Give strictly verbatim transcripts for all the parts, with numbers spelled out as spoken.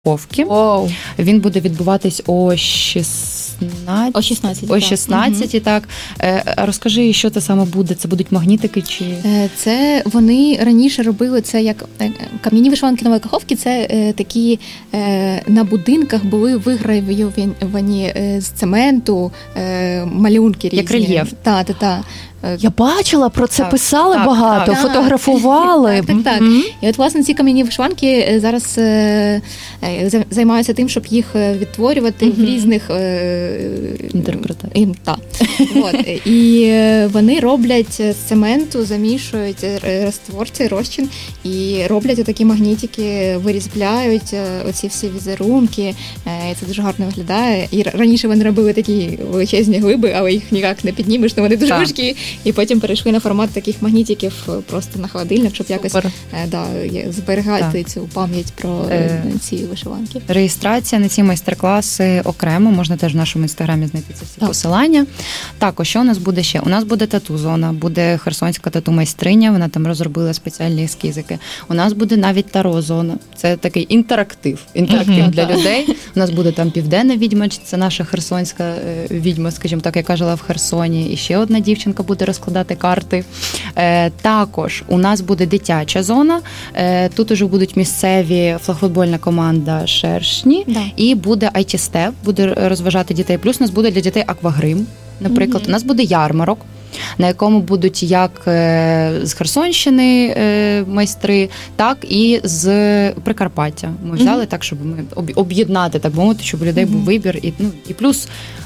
Каховки. Wow. Він буде відбуватись о шістнадцятій. О шістнадцятій, О так. шістнадцятій, так. Е, розкажи, що це саме буде? Це будуть магнітики чи... Це вони раніше робили це як кам'яні вишиванки Нової Каховки, це е, такі е, на будинках були вигравіровані е, з цементу е, малюнки різні. Як рельєф. Так, так, так. Я бачила, про це так, писали так, багато, так, фотографували. Так, так, так. Mm-hmm. І от, власне, ці кам'яні вишиванки зараз е, е, займаються тим, щоб їх відтворювати mm-hmm. в різних е, інтерпретаціях. Так. От. І вони роблять з цементу, замішують розтворці, розчин, і роблять такі магнітики, вирізбляють оці всі візерунки. І це дуже гарно виглядає. І раніше вони робили такі величезні глиби, але їх ніяк не піднімеш, тому вони дуже важкі. І потім перейшли на формат таких магнітиків просто на холодильник, щоб якось да, зберігати так. цю пам'ять про е... ці вишиванки. Реєстрація на ці майстер-класи окремо, можна теж в нашому інстаграмі знайти ці всі так. посилання. Також, що у нас буде ще? У нас буде тату-зона, буде херсонська тату-майстриня, вона там розробила спеціальні ескізики. У нас буде навіть таро-зона. Це такий інтерактив, інтерактив uh-huh, для так. людей. У нас буде там південна відьма, це наша херсонська відьма, скажімо так, яка жила в Херсоні. І ще одна дівчинка буде розкладати карти. Е, також у нас буде дитяча зона. Е, тут уже будуть місцеві флагфутбольна команда «Шершні» да. і буде ай ті-степ, буде розважати дітей. Плюс у нас буде для дітей аквагрим, наприклад. Mm-hmm. У нас буде ярмарок, на якому будуть як з Херсонщини майстри, так і з Прикарпаття. Ми взяли mm-hmm. так, щоб ми об'єднати, так би мовити, щоб у людей mm-hmm. був вибір. І, ну, і плюс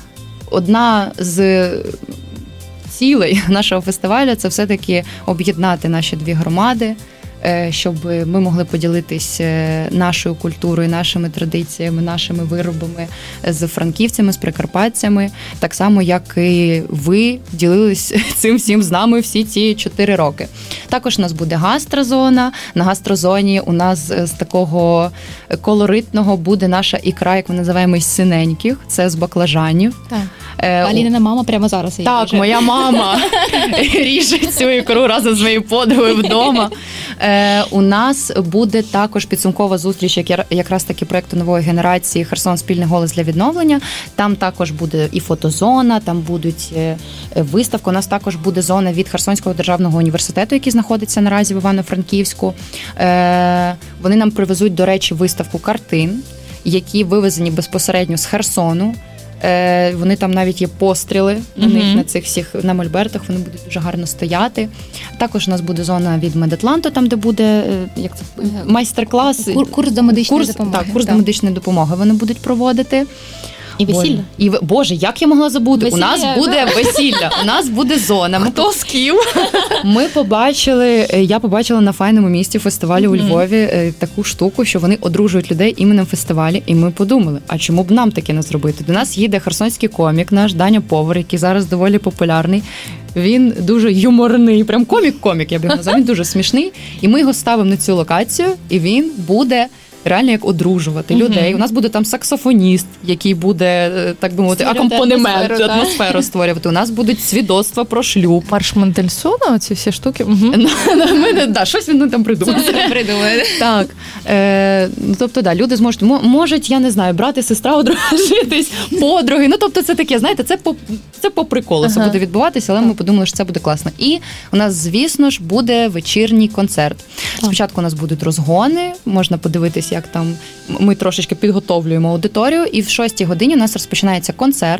одна з цілей нашого фестивалю – це все-таки об'єднати наші дві громади, щоб ми могли поділитись нашою культурою, нашими традиціями, нашими виробами з франківцями, з прикарпатцями, так само, як і ви ділились цим всім з нами всі ці чотири роки. Також у нас буде гастрозона. На гастрозоні у нас з такого колоритного буде наша ікра, як ми називаємо, із синеньких, це з баклажанів. Так. Алінина мама прямо зараз її Так, ріже. моя мама ріже цю ікру разом з моєю подругою вдома. Е, у нас буде також підсумкова зустріч як, якраз таки проєкту нової генерації «Херсон. Спільний голос для відновлення». Там також буде і фотозона, там будуть виставки. У нас також буде зона від Херсонського державного університету, який знаходиться наразі в Івано-Франківську. Е, вони нам привезуть, до речі, виставку картин, які вивезені безпосередньо з Херсону. Вони там навіть є постріли на них, mm-hmm. на цих всіх на мольбертах, вони будуть дуже гарно стояти. Також у нас буде зона від Медатланту, там де буде як це, майстер-клас. Кур, курс до медичної курс, допомоги. Так, курс так. до медичної допомоги вони будуть проводити. І весілля. І, Боже, як я могла забути? Весілля, у нас буде весілля, у нас буде зона. Хто з ким? Ми побачили, я побачила на файному місці фестивалю mm-hmm. у Львові таку штуку, що вони одружують людей іменем фестивалі, і ми подумали, а чому б нам таке не зробити? До нас їде херсонський комік, наш Даня Повар, який зараз доволі популярний. Він дуже юморний, прям комік-комік, я б його назвала, він дуже смішний. І ми його ставимо на цю локацію, і він буде реально як одружувати uh-huh. людей. У нас буде там саксофоніст, який буде, так би мовити, акомпанемент, атмосферу, атмосферу створювати. У нас будуть свідоцтва про шлюб. Марш Мендельсона, ці всі штуки. Угу. Ми, да, щось він там придумає. Так. Е, тобто, да, люди зможуть, можуть, я не знаю, брати, сестра, одружитись, подруги. Ну, тобто, це таке, знаєте, це по, це по приколу ага. буде відбуватися, але ми подумали, що це буде класно. І у нас, звісно ж, буде вечірній концерт. Спочатку у нас будуть розгони, можна подивитися, як там ми трошечки підготовлюємо аудиторію, і в шостій годині у нас розпочинається концерт.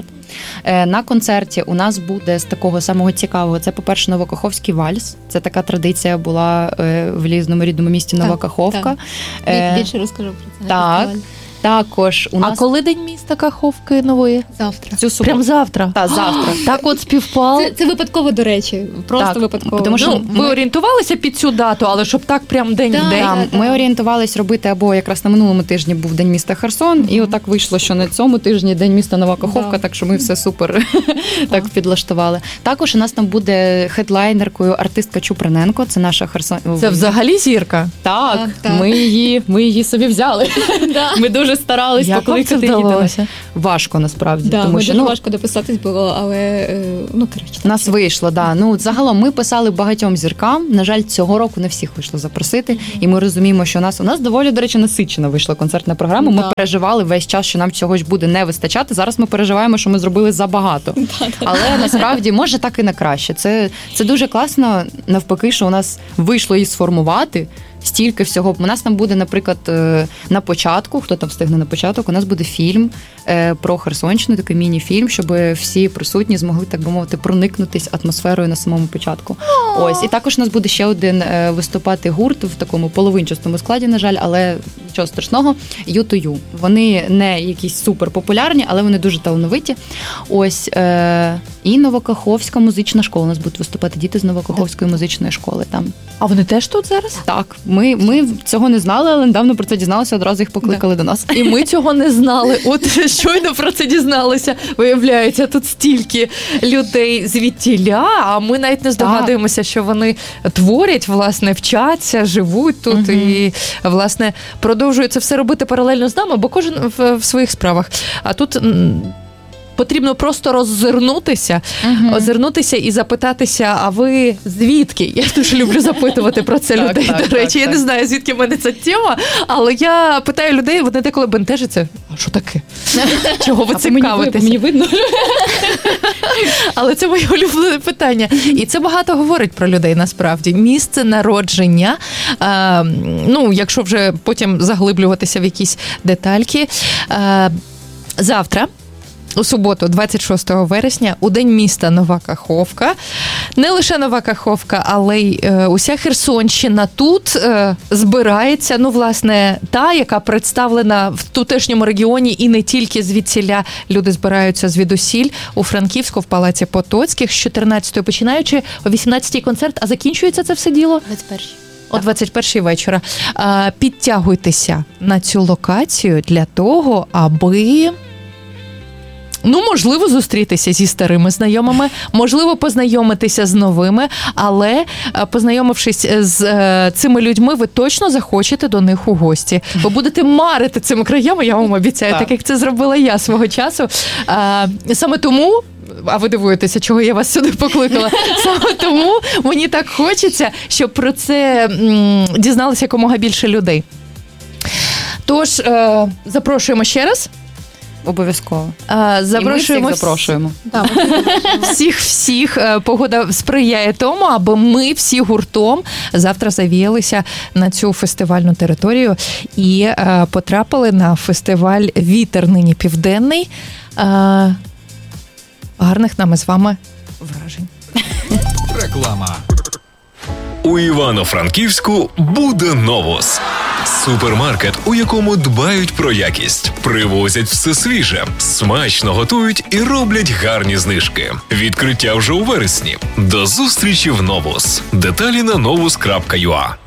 На концерті у нас буде з такого самого цікавого, це, по-перше, Новокаховський вальс. Це така традиція була в рідному рідному місті Новокаховка. Так. Більше розкажу про це. Так. Також у нас... А коли День міста Каховки нової? Завтра. Цю суботу. Прям завтра? Так, завтра. Так от співпало. Це, це випадково, до речі. Просто так, випадково. Тому що ну, ми... ви орієнтувалися під цю дату, але щоб так прям день в день? Так, ми орієнтувались робити, або якраз на минулому тижні був День міста Херсон, mm-hmm. і отак вийшло, що на цьому тижні День міста Нова Каховка, да. так що ми все супер так підлаштували. Також у нас там буде хедлайнеркою артистка Чуприненко, це наша Херсон... Це взагалі зірка? Так, так, так. Ми, її, ми її собі взяли. Ми дуже ми старались Як покликати вам це її до нас. вдалося? Важко насправді, Да, тому ми що дуже ну, важко дописатись було, але е, ну коротше. у нас вийшло, да. Ну загалом ми писали багатьом зіркам. На жаль, цього року не всіх вийшло запросити, mm-hmm. і ми розуміємо, що у нас у нас доволі, до речі, насичена вийшла концертна програма. Ми да. переживали весь час, що нам цього ж буде не вистачати. Зараз ми переживаємо, що ми зробили забагато. Да, да. Але насправді може так і на краще. Це, це дуже класно, навпаки, що у нас вийшло її сформувати. Стільки всього. У нас там буде, наприклад, на початку, хто там встигне на початок, у нас буде фільм про Херсонщину, такий міні-фільм, щоб всі присутні змогли, так би мовити, проникнутись атмосферою на самому початку. Ось. І також у нас буде ще один виступати гурт в такому половинчастому складі, на жаль, але нічого страшного, ю ту ю. Вони не якісь супер популярні, але вони дуже талановиті. Ось. І Новокаховська музична школа. У нас будуть виступати діти з Новокаховської музичної школи там. А вони теж тут зараз? Так, ми, ми цього не знали, але недавно про це дізналися, одразу їх покликали да. до нас. І ми цього не знали. От щойно про це дізналися. Виявляється, тут стільки людей звідтіля, а ми навіть не здогадуємося, що вони творять, власне, вчаться, живуть тут угу. і, власне, продовжують це все робити паралельно з нами, бо кожен в, в своїх справах. А тут потрібно просто роззирнутися, uh-huh. озирнутися і запитатися, а ви звідки? Я дуже люблю запитувати про це так, людей, так, до речі. Так, я так. не знаю, звідки в мене ця тема, але я питаю людей, вони деколи бентежаться. А що таке? Чого ви цікавитесь? Мені видно. Але це моє улюблене питання. І це багато говорить про людей, насправді. Місце народження, е, ну, якщо вже потім заглиблюватися в якісь детальки. Е, завтра, у суботу, двадцять шостого вересня, у День міста Нова Каховка. Не лише Нова Каховка, але й е, уся Херсонщина тут е, збирається, ну, власне, та, яка представлена в тутешньому регіоні і не тільки звідсіля. Люди збираються звідусіль у Франківську, в Палаці Потоцьких, з чотирнадцятої починаючи, о вісімнадцятій концерт, а закінчується це все діло? двадцять першій. О двадцять першій вечора. А, підтягуйтеся на цю локацію для того, аби... Ну, можливо, зустрітися зі старими знайомими, можливо, познайомитися з новими, але познайомившись з цими людьми, ви точно захочете до них у гості. Ви будете марити цими краями, я вам обіцяю, так, так як це зробила я свого часу. А, саме тому, а ви дивуєтеся, чого я вас сюди покликала, саме тому мені так хочеться, щоб про це м, дізналися якомога більше людей. Тож, е, запрошуємо ще раз. Обов'язково. А, запрошуємо і ми всіх запрошуємо. Всіх-всіх. Погода сприяє тому, аби ми всі гуртом завтра завіялися на цю фестивальну територію і а, потрапили на фестиваль «Вітер нині південний». А, гарних нам з вами вражень. Реклама. У Івано-Франківську буде «Новус». Супермаркет, у якому дбають про якість, привозять все свіже, смачно готують і роблять гарні знижки. Відкриття вже у вересні. До зустрічі в «Новус». Деталі на новус крапка ю а.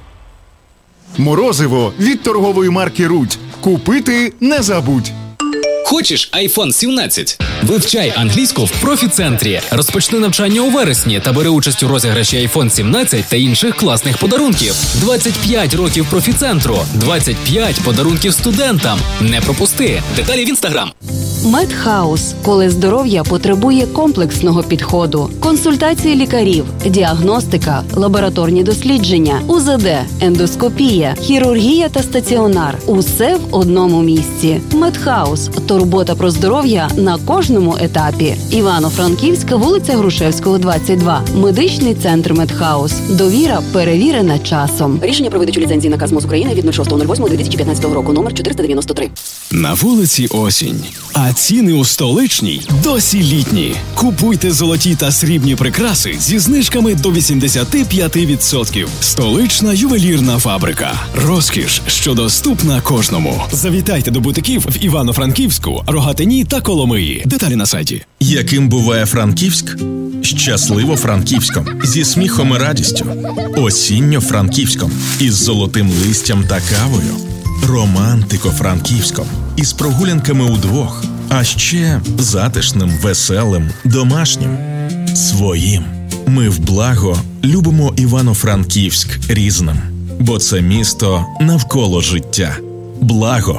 Морозиво від торгової марки «Рудь». Купити не забудь. Хочеш айфон сімнадцять? Вивчай англійську в профі-центрі. Розпочни навчання у вересні та бери участь у розіграші айфон сімнадцять та інших класних подарунків. двадцять п'ять років профі-центру. двадцять п'ять подарунків студентам. Не пропусти. Деталі в інстаграм. Медхаус, коли здоров'я потребує комплексного підходу. Консультації лікарів, діагностика, лабораторні дослідження, у зет де, ендоскопія, хірургія та стаціонар. Усе в одному місці. Медхаус – турбота про здоров'я на кожному етапі. Івано-Франківська, вулиця Грушевського, двадцять два. Медичний центр Медхаус. Довіра перевірена часом. Рішення про видачу ліцензії наказ МОЗ України від шостого восьмого дві тисячі п'ятнадцятого року, номер чотириста дев'яносто три. На вулиці осінь, а ціни у столичній досі літні. Купуйте золоті та срібні прикраси зі знижками до вісімдесят п'ять відсотків. Столична ювелірна фабрика. Розкіш, що доступна кожному. Завітайте до бутиків в Івано-Франківську, Рогатині та Коломиї. Деталі на сайті. Яким буває Франківськ? Щасливо Франківськом. Зі сміхом і радістю. Осінньо Франківськом. Із золотим листям та кавою. Романтико Франківськом. Із прогулянками удвох. А ще затишним, веселим, домашнім. Своїм. Ми вблаго любимо Івано-Франківськ різним. Бо це місто навколо життя. Благо.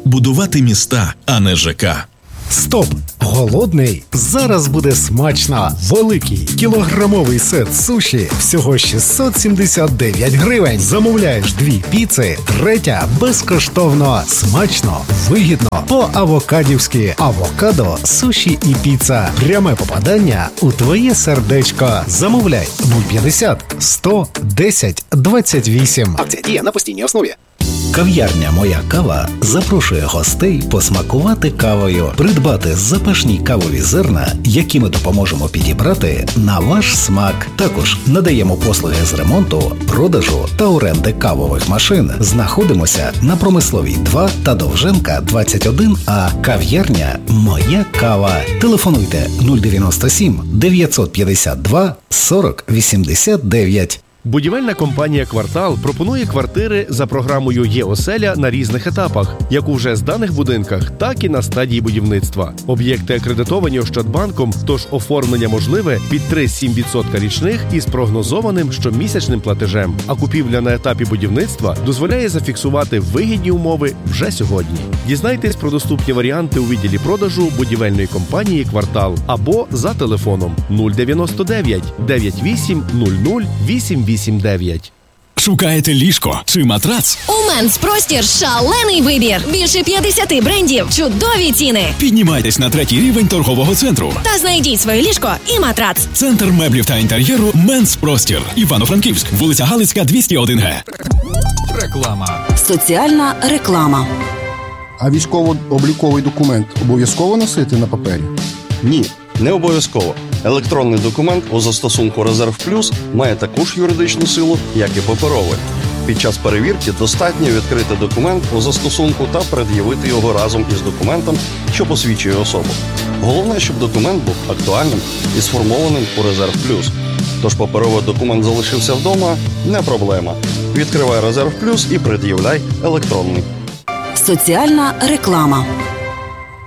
будувати міста, а не ЖК. Стоп! Голодний? Зараз буде смачно! Великий кілограмовий сет суші всього шістсот сімдесят дев'ять гривень. Замовляєш дві піци, третя безкоштовно. Смачно, вигідно, по-авокадівськи. Авокадо, суші і піца. Пряме попадання у твоє сердечко. Замовляй нуль п'ятдесят сто десять двадцять вісім. Акція діє на постійній основі. Кав'ярня «Моя кава» запрошує гостей посмакувати кавою, придбати запашні кавові зерна, які ми допоможемо підібрати на ваш смак. Також надаємо послуги з ремонту, продажу та оренди кавових машин. Знаходимося на Промисловій два та Довженка двадцять один А. Кав'ярня «Моя кава». Телефонуйте нуль дев'яносто сім дев'ятсот п'ятдесят два сорок вісімдесят дев'ять. Будівельна компанія «Квартал» пропонує квартири за програмою «Є-оселя» на різних етапах, як у вже зданих будинках, так і на стадії будівництва. Об'єкти акредитовані Ощадбанком, тож оформлення можливе під три цілих сім десятих відсотка річних із прогнозованим щомісячним платежем. А купівля на етапі будівництва дозволяє зафіксувати вигідні умови вже сьогодні. Дізнайтесь про доступні варіанти у відділі продажу будівельної компанії «Квартал» або за телефоном нуль дев'яносто дев'ять дев'ять вісім нуль нуль вісім вісім дев'ять. Шукаєте ліжко чи матрац? У Менспростір шалений вибір. Більше п'ятдесят брендів, чудові ціни. Піднімайтесь на третій рівень торгового центру. Та знайдіть своє ліжко і матрац. Центр меблів та інтер'єру Менспростір. Івано-Франківськ, вулиця Галицька, двісті один Г. Реклама. Соціальна реклама. А військово-обліковий документ обов'язково носити на папері? Ні, не обов'язково. Електронний документ у застосунку «Резерв Плюс» має таку ж юридичну силу, як і паперовий. Під час перевірки достатньо відкрити документ у застосунку та пред'явити його разом із документом, що посвідчує особу. Головне, щоб документ був актуальним і сформованим у «Резерв Плюс». Тож паперовий документ залишився вдома – не проблема. Відкривай «Резерв Плюс» і пред'являй електронний. Соціальна реклама.